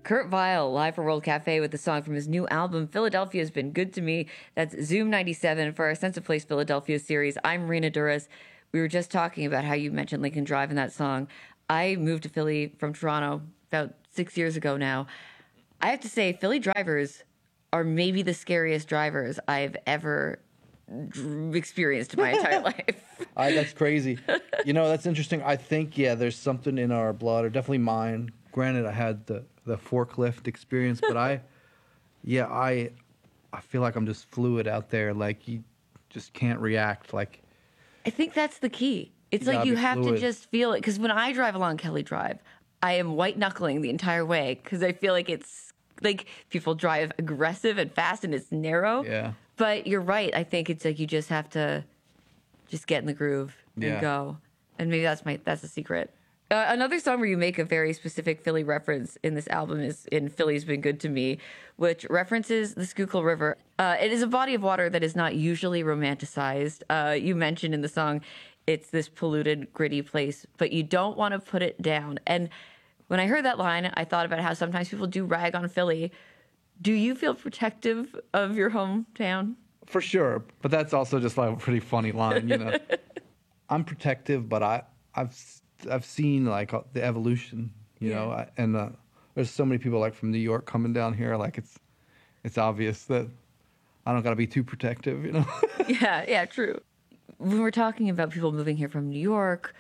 Kurt Vile, live for World Cafe with the song from his new album, Philadelphia's Been Good to Me. That's Zoom 97 for our Sense of Place Philadelphia series. I'm Marina Duras. We were just talking about how you mentioned Lincoln Drive in that song. I moved to Philly from Toronto about 6 years ago now. I have to say, Philly drivers are maybe the scariest drivers I've ever experienced in my entire life. That's crazy. That's interesting. I think, there's something in our blood, or definitely mine. Granted, I had the forklift experience, but I feel like I'm just fluid out there. Like, you just can't react. Like, I think that's the key. It's like you have to just feel it. Because when I drive along Kelly Drive, I am white knuckling the entire way because I feel like it's like people drive aggressive and fast and it's narrow. Yeah. But you're right. I think it's like you just have to just get in the groove and go. And maybe that's the secret. Another song where you make a very specific Philly reference in this album is in Philly's Been Good to Me, which references the Schuylkill River. It is a body of water that is not usually romanticized. You mentioned in the song it's this polluted, gritty place, but you don't want to put it down. And when I heard that line, I thought about how sometimes people do rag on Philly. Do you feel protective of your hometown? For sure, but that's also just like a pretty funny line, I'm protective, but I've seen like the evolution, and there's so many people like from New York coming down here. Like it's obvious that I don't got to be too protective, Yeah, true. When we're talking about people moving here from New York,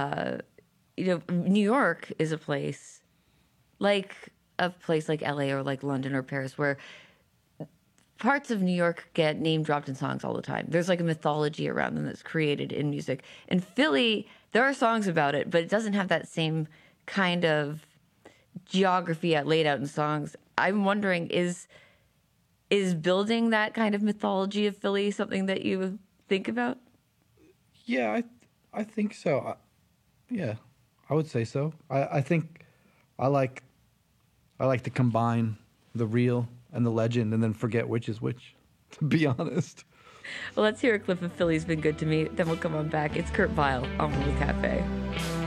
New York is a place like LA or like London or Paris where parts of New York get name dropped in songs all the time. There's like a mythology around them that's created in music. In Philly, there are songs about it, but it doesn't have that same kind of geography laid out in songs. I'm wondering, is building that kind of mythology of Philly something that you think about? Yeah, I think so. I would say so. I think I like to combine the real and the legend and then forget which is which, to be honest. Well, let's hear a clip of Philly's Been Good to Me, then we'll come on back. It's Kurt Vile on World Cafe.